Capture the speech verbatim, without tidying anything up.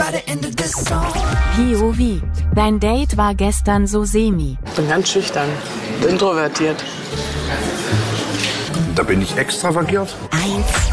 P O V. Dein Date war gestern so semi. Ich bin ganz schüchtern, introvertiert. Da bin ich extravertiert. Eins.